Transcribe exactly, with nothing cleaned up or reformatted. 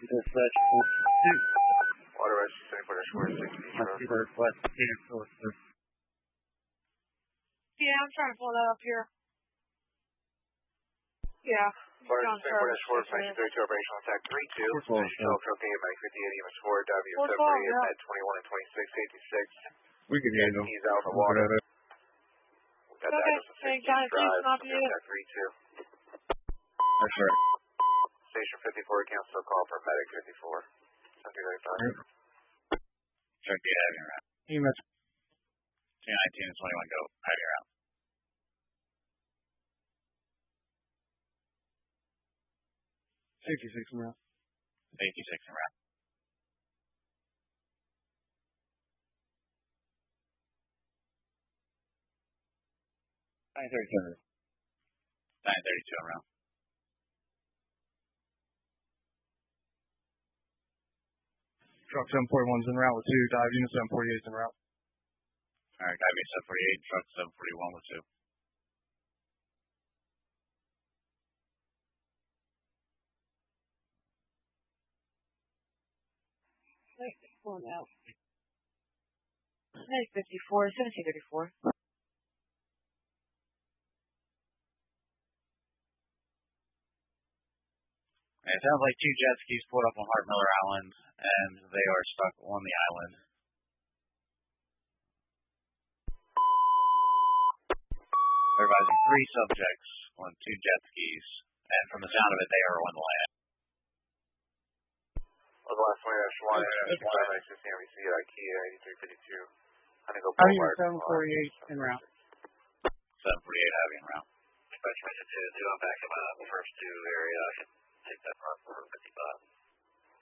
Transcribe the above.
Dispatch four two. Water Rush, seventy-four dash four sixty. Request cancel, sir. Yeah, I'm trying to pull that up here. Yeah. Water Rush, seventy-four dash four, Section thirty-two, operational attack three two. Shell truck A, Mike fifty-eight, E M S four, W seventy-three, yeah. Med twenty-one and twenty-six, eighty-six. We can handle. He's out in the water. Got the Okay, address of hey, sixteen Johnny, please Drive, copy it. attack three two. That's right. Station fifty-four, cancel call for medic fifty-four. Something like that. Truck eight, having a route. E M S. two nineteen and twenty-one, go. Having a route. sixty-six en route. eighty-six en route. nine thirty-two. nine thirty-two en route. Truck seven forty-one's en route with two. Dive unit seven forty-eight's en route. Alright, dive unit seven forty-eight, truck seven forty-one with two. fifty-four now. Hey, fifty-four, seventeen thirty-four. It sounds like two jet skis pulled up on Hart Miller Island, and they are stuck on the island. They're advising three subjects on two jet skis, and from the sound of it, they are on land. Well, the last one, dash one, dash one, I C M B C at IKEA, eighty-three fifty-two. Honeygo Boulevard. seven forty-eight en route. seven forty-eight heavy en route. Dispatch message two, two, I'm back in my first two area. I can take that run for fifty-five.